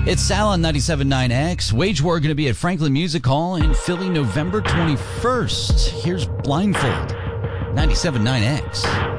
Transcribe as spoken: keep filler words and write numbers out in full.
It's Sal on ninety-seven point nine X. Wage War going to be at Franklin Music Hall in Philly November twenty-first. Here's Blindfold, ninety-seven point nine X.